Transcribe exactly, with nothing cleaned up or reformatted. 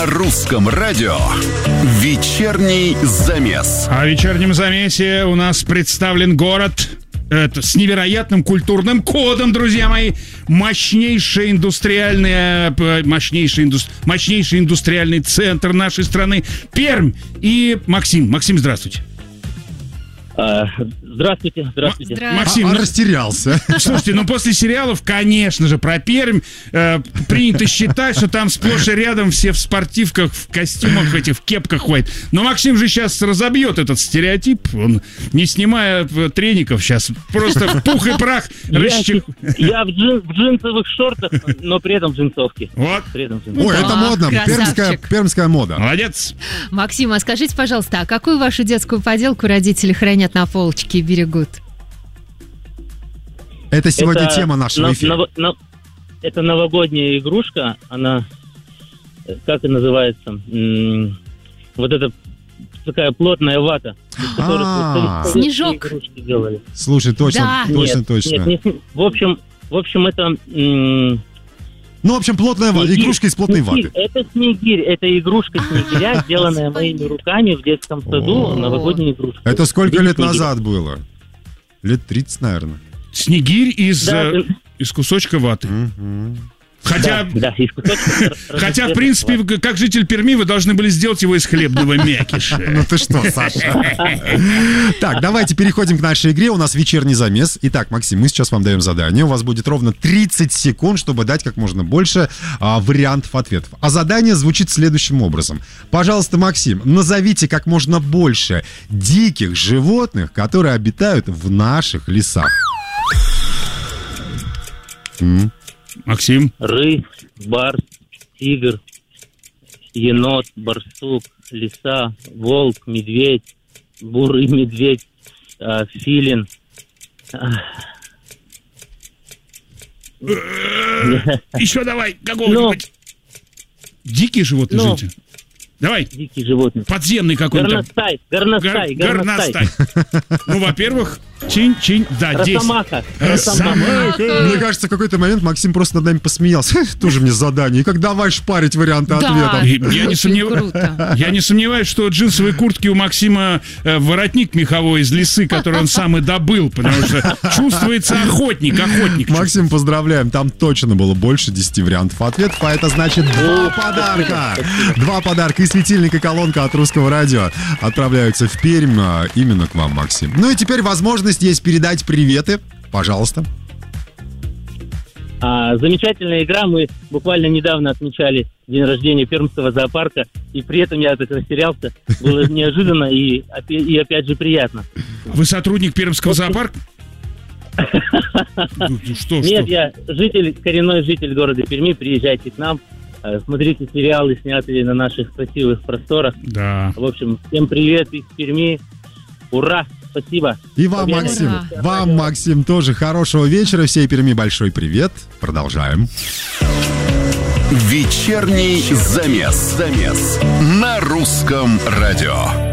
На русском радио «Вечерний замес». А в «Вечернем замесе» у нас представлен город это, с невероятным культурным кодом, друзья мои. Мощнейший индустриальный, мощнейший, индус, мощнейший индустриальный центр нашей страны Пермь. И Максим. Максим, здравствуйте. Здравствуйте, здравствуйте. М- Максим, а, ну, растерялся. Слушайте, ну после сериалов, конечно же, про Пермь э, принято считать, что там сплошь и рядом все в спортивках, в костюмах, этих, в кепках ходят. Но Максим же сейчас разобьет этот стереотип, он, не снимая треников, сейчас просто в пух и прах расчех... Я в, джин, в джинсовых шортах, но при этом в джинсовке. Вот. При этом в джинсовке. Ой, это Ах, модно. красавчик. Пермская, пермская мода. Молодец. Максим, а скажите, пожалуйста, а какую вашу детскую поделку родители хранят на полочке и берегут? Это сегодня Это тема нашего на- эфира. ново- на- это новогодняя игрушка, она, э, как и называется, М, вот это такая плотная вата, из которых А. вот советские Снежок. игрушки делали. Слушай, точно, Да. точно, Нет, точно. нет, не сни- в общем, в общем, это м, Ну, в общем, плотная вата, снегирь. игрушка из плотной Снегирь. ваты. Это снегирь, это игрушка снегиря, сделанная моими руками в детском саду, О. новогодняя игрушка. Это сколько Видите, лет снегирь? назад было? Лет тридцать, наверное. Снегирь из, Да, э, из кусочка ваты. Мгм. Хотя... Да, из кусочка Хотя, в принципе, вы, как житель Перми, вы должны были сделать его из хлебного мякиша. Ну ты что, Саша? Так, давайте переходим к нашей игре. У нас вечерний замес. Итак, Максим, мы сейчас вам даем задание. У вас будет ровно тридцать секунд, чтобы дать как можно больше а, вариантов ответов. А задание звучит следующим образом. Пожалуйста, Максим, назовите как можно больше диких животных, которые обитают в наших лесах. М? Максим. Рысь, барс, тигр, енот, барсук, лиса, волк, медведь, бурый медведь, э, филин. Еще давай, какого-нибудь. Дикие животные, Ну. житель. Давай, Дикие животные. подземный какой-нибудь. Горностай, горностай, Гор- горностай. горностай. Ну, во-первых, чин-чин, да, десять. Росомаха. Росомаха. Мне кажется, в какой-то момент Максим просто над нами посмеялся. Тоже мне задание. И как давай шпарить варианты ответов. И Я не, Очень сомнев- круто. я не сомневаюсь, что джинсовые куртки у Максима э, воротник меховой из лисы, который он сам и добыл, потому что чувствуется охотник, охотник. Максим, поздравляем. Там точно было больше десяти вариантов ответов, а это значит два подарка. Два подарка. И светильник, и колонка от Русского радио отправляются в Пермь а, именно к вам, Максим. Ну и теперь возможность есть передать приветы. Пожалуйста. А, замечательная игра. Мы буквально недавно отмечали день рождения Пермского зоопарка, и при этом я так растерялся. Было неожиданно и, опя- и опять же приятно. Вы сотрудник Пермского зоопарка? Ну, Что, Нет, что? я житель, коренной житель города Перми. Приезжайте к нам, э, смотрите сериалы, снятые на наших красивых просторах. Да. В общем, всем привет из Перми. Ура! Спасибо. И вам, Победа. Максим. Ура. Вам, Максим, тоже хорошего вечера. Всей Перми большой привет. Продолжаем. Вечерний замес. Замес. На русском радио.